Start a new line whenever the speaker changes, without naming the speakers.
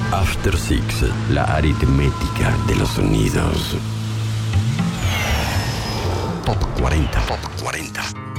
After Six, la aritmética de los sonidos. Top 40. Top 40.